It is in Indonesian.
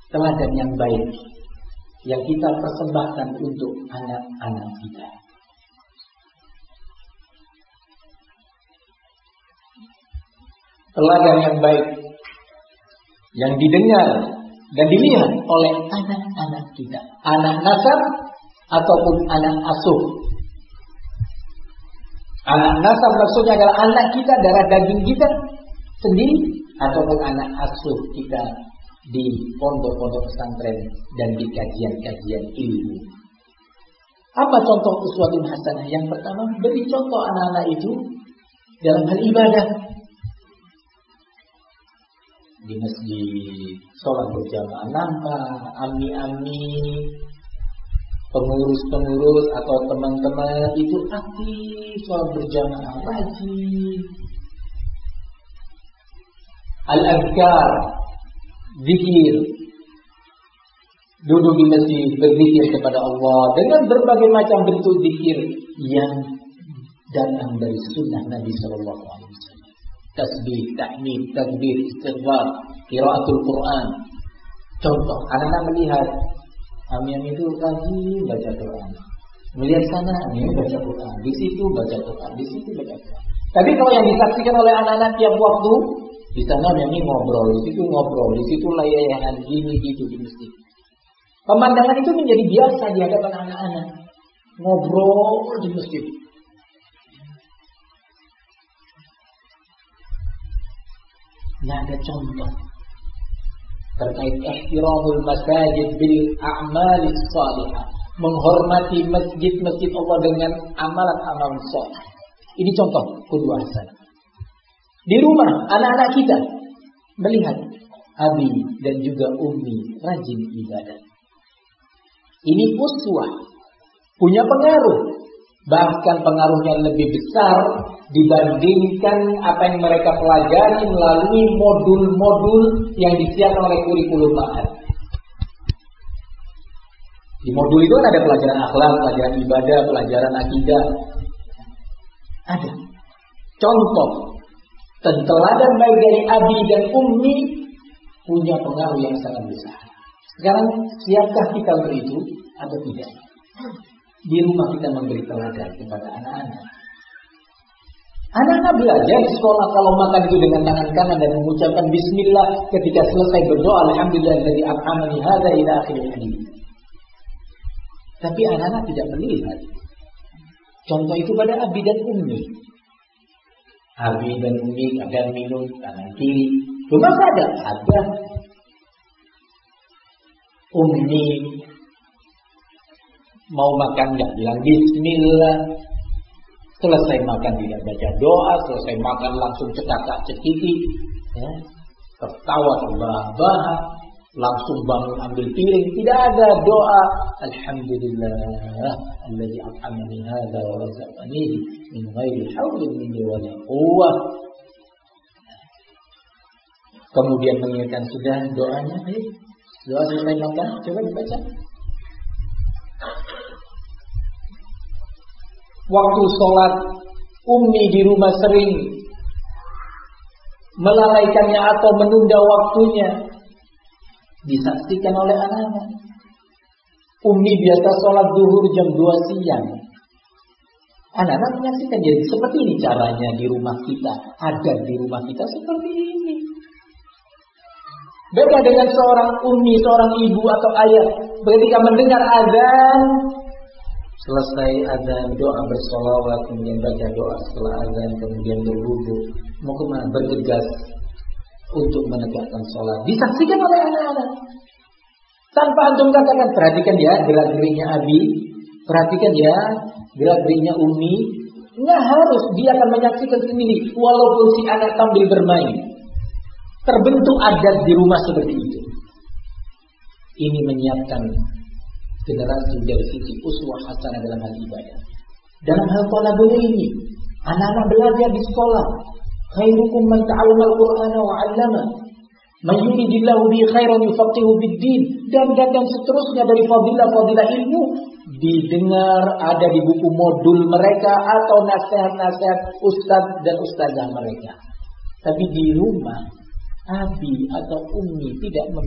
teladan yang baik yang kita persembahkan untuk anak-anak kita. Teladan yang baik yang didengar dan dilihat oleh anak-anak kita, anak nasab ataupun anak asuh. Anak nasab maksudnya adalah anak kita, darah daging kita sendiri, ataupun anak asuh kita di pondok-pondok pesantren dan di kajian-kajian ilmu. Apa contoh uswatun hasanah? Yang pertama, beri contoh anak-anak itu dalam hal ibadah. Di masjid, sholat berjamaah, nampak ami-ami, pengurus-pengurus atau teman-teman itu aktif sholat berjamaah, rajin. Al-azkar, zikir, duduk di masjid berzikir kepada Allah dengan berbagai macam bentuk zikir yang datang dari sunnah Nabi Sallallahu Alaihi Wasallam. Tasbih, tahmid, takbir, istighfar, qiraatul Quran. Contoh, anak-anak melihat ami-ami itu rajin baca Quran. Melihat sana, ami baca Quran. Di situ baca Quran, di situ baca Quran. Tapi kalau yang disaksikan oleh anak-anak tiap waktu, di sana ami ngobrol, di situ ngobrol, di situ layahan gini gitu di masjid. Pemandangan itu menjadi biasa di hadapan anak-anak. Ngobrol di masjid. Tidak ada contoh terkait ihtiramul masajid bil a'malis salihah, menghormati masjid-masjid Allah dengan amalan-amalan saleh. Ini contoh qudwah hasanah. Di rumah anak-anak kita melihat abi dan juga ummi rajin ibadah. Ini uswah, punya pengaruh. Bahkan pengaruhnya lebih besar dibandingkan apa yang mereka pelajari melalui modul-modul yang disiapkan oleh kurikulum mahal. Di modul itu ada pelajaran akhlak, pelajaran ibadah, pelajaran akidah. Ada contoh teladan baik dari abi dan ummi punya pengaruh yang sangat besar. Sekarang siapkah kita untuk itu atau tidak? Di rumah kita memberi teladan kepada anak-anak. Anak-anak belajar di sekolah kalau makan itu dengan tangan kanan dan mengucapkan bismillah ketika selesai berdoa, alhamdulillahilladzi at'amani hadza ila akhiril hadits. Tapi anak-anak tidak melihat contoh itu pada abi dan ummi. Abi dan ummi kadang minum tangan kiri. Cuma ada ummi mau makan nggak bilang bismillah, selesai makan tidak baca doa, selesai makan langsung cekakak-cekiki, ya, tertawa terbahak-bahak, langsung bangun ambil piring, tidak ada doa. Alhamdulillah alladzi at'amani hadza wa razaqani min ghairi haulin minni wa la quwwah. Kemudian mengingatkan sudah doanya, doa selesai makan, coba dibaca. Waktu sholat, ummi di rumah sering melalaikannya atau menunda waktunya, disaksikan oleh anak-anak. Ummi biasa sholat zuhur jam 2 siang. Anak-anak menyaksikan, jadi seperti ini caranya di rumah kita. Ada di rumah kita seperti ini. Beda dengan seorang ummi, seorang ibu atau ayah. Ketika mendengar azan, selesai azan doa bersolawat, kemudian baca doa setelah azan, kemudian berwudu, mau kemana? Bergegas untuk menegakkan sholat. Disaksikan oleh anak-anak. Tanpa antum katakan, perhatikan ya gerak-geriknya abi, perhatikan ya gerak-geriknya ummi. Nggak harus, dia akan menyaksikan sendiri. Walaupun si anak sambil bermain. Terbentuk adat di rumah seperti itu. Ini menyiapkan generasi dari sisi uswah hasanah dalam hal ibadah. Dalam hal thalabul ilmi, anak-anak belajar di sekolah. Khairukum man ta'allama al-Qur'ana wa 'allama. Man yuridillahu bihi khairan yufaqihu bid-din. Dan seterusnya dari fadilah-fadilah ilmu didengar ada di buku modul mereka atau nasihat-nasihat ustaz dan ustazah mereka. Tapi di rumah abi atau ummi tidak